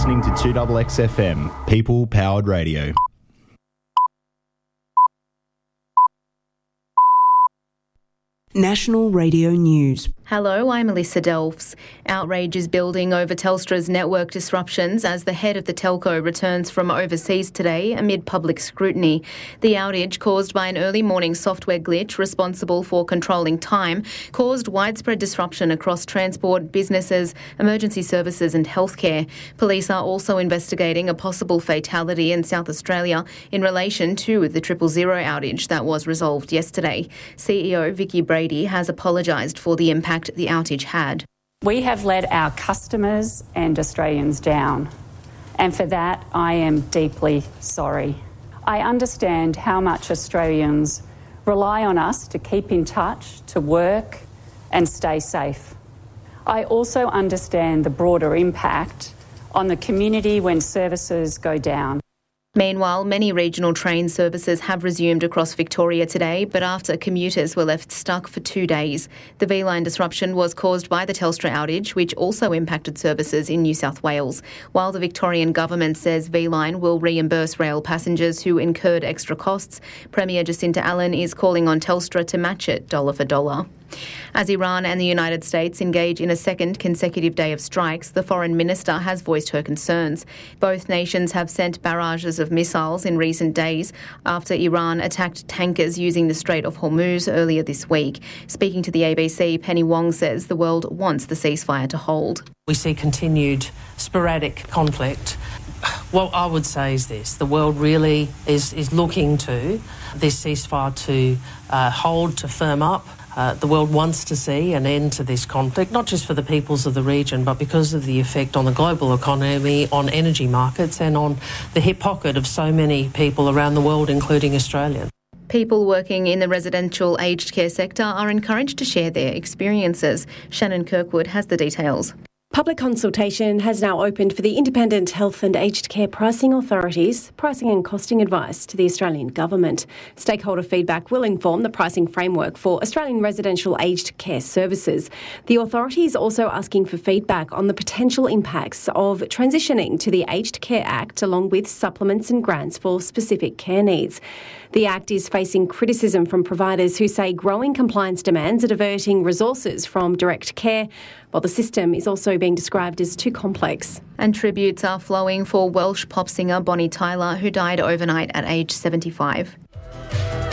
listening to 2XXFM, People Powered Radio. National Radio News. Hello, I'm Alyssa Delfs. Outrage is building over Telstra's network disruptions as the head of the telco returns from overseas today amid public scrutiny. The outage, caused by an early morning software glitch responsible for controlling time, caused widespread disruption across transport, businesses, emergency services and healthcare. Police are also investigating a possible fatality in South Australia in relation to the 000 outage that was resolved yesterday. CEO Vicky Brady has apologised for the impact the outage had. We have let our customers and Australians down, and for that I am deeply sorry. I understand how much Australians rely on us to keep in touch, to work and stay safe. I also understand the broader impact on the community when services go down. Meanwhile, many regional train services have resumed across Victoria today, but after commuters were left stuck for 2 days. The V-Line disruption was caused by the Telstra outage, which also impacted services in New South Wales. While the Victorian government says V-Line will reimburse rail passengers who incurred extra costs, Premier Jacinta Allen is calling on Telstra to match it dollar for dollar. As Iran and the United States engage in a second consecutive day of strikes, the foreign minister has voiced her concerns. Both nations have sent barrages of missiles in recent days after Iran attacked tankers using the Strait of Hormuz earlier this week. Speaking to the ABC, Penny Wong says the world wants the ceasefire to hold. We see continued sporadic conflict. What I would say is this: the world really is looking to this ceasefire to hold, to firm up. The world wants to see an end to this conflict, not just for the peoples of the region, but because of the effect on the global economy, on energy markets and on the hip pocket of so many people around the world, including Australians. People working in the residential aged care sector are encouraged to share their experiences. Shannon Kirkwood has the details. Public consultation has now opened for the Independent Health and Aged Care Pricing Authority's pricing and costing advice to the Australian Government. Stakeholder feedback will inform the pricing framework for Australian residential aged care services. The authority is also asking for feedback on the potential impacts of transitioning to the Aged Care Act, along with supplements and grants for specific care needs. The Act is facing criticism from providers who say growing compliance demands are diverting resources from direct care, while the system is also being described as too complex. And tributes are flowing for Welsh pop singer Bonnie Tyler, who died overnight at age 75.